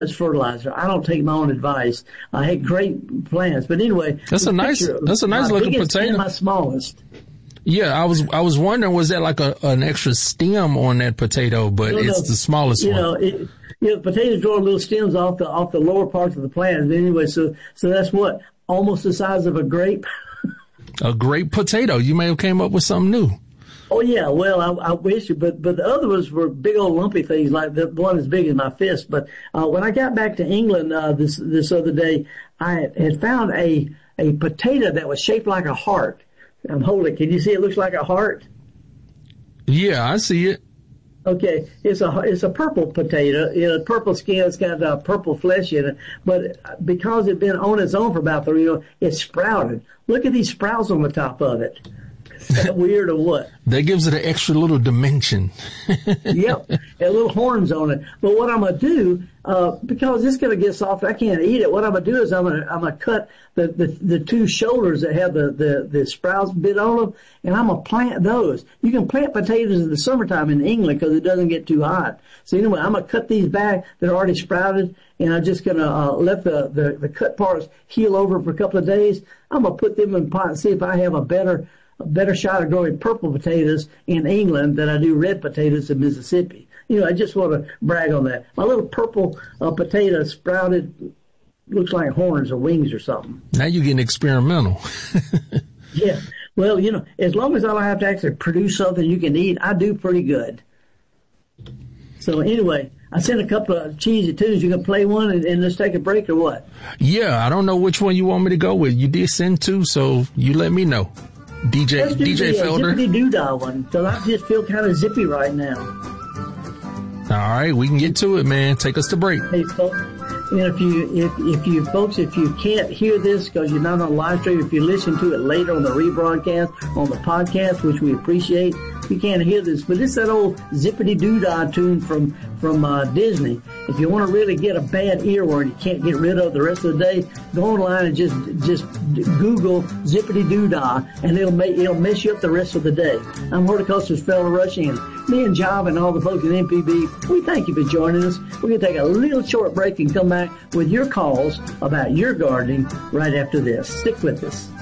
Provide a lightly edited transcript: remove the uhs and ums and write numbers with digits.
fertilizer. I don't take my own advice. I had great plants, but anyway, that's a nice looking potato. And my smallest. Yeah, I was wondering, was that like an extra stem on that potato? But it's the smallest one. Potatoes grow little stems off the lower parts of the plant. But anyway, so that's what, almost the size of a grape. A grape potato. You may have came up with something new. Oh yeah, well I wish, but the other ones were big old lumpy things, like the one as big as my fist. But when I got back to England this other day, I had found a potato that was shaped like a heart. I'm holding it. Can you see? It looks like a heart. Yeah, I see it. Okay, it's a purple potato. Purple skin. It's got purple flesh in it. But because it's been on its own for about 3 years, it's sprouted. Look at these sprouts on the top of it. Is that weird or what? That gives it an extra little dimension. Yep, and little horns on it. But what I'm gonna do, because it's gonna get soft, I can't eat it. What I'm gonna do is I'm gonna cut the two shoulders that have the sprouts bit on them, and I'm gonna plant those. You can plant potatoes in the summertime in England because it doesn't get too hot. So anyway, I'm gonna cut these back. They're already sprouted, and I'm just gonna let the cut parts heal over for a couple of days. I'm gonna put them in pot and see if I have a better shot of growing purple potatoes in England than I do red potatoes in Mississippi. I just want to brag on that. My little purple potato sprouted, looks like horns or wings or something. Now you're getting experimental. Yeah. Well, as long as I don't have to actually produce something you can eat, I do pretty good. So anyway, I sent a couple of cheesy tunes. You can play one and let's take a break or what? Yeah, I don't know which one you want me to go with. You did send two, so you let me know. DJ Felder. Zippity Doodah one, because I just feel kind of zippy right now. All right, we can get to it, man. Take us to break. Hey, folks, if you can't hear this because you're not on live stream, if you listen to it later on the rebroadcast, on the podcast, which we appreciate, you can't hear this, but it's that old Zippity Doodah tune from Disney. If you want to really get a bad earworm you can't get rid of the rest of the day, go online and just Google Zippity Doodah, and it'll mess you up the rest of the day. I'm Horticulturist Felder Rush, and me and Job and all the folks at MPB, we thank you for joining us. We're going to take a little short break and come back with your calls about your gardening right after this. Stick with us.